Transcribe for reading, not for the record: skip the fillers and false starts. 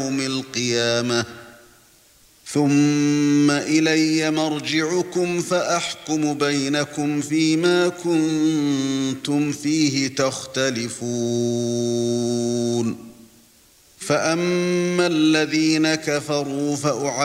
يوم القيامة ثم إلي مرجعكم فأحكم بينكم فيما كنتم فيه تختلفون فأما الذين كفروا